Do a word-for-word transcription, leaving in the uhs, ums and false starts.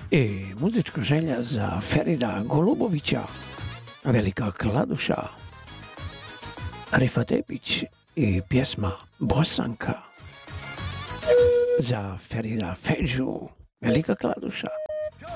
I muzička želja za Ferida Golubovića, Velika kladuša, Rifat Tepić i pjesma Bosanka. Za Ferida Feđu, Velika kladuša.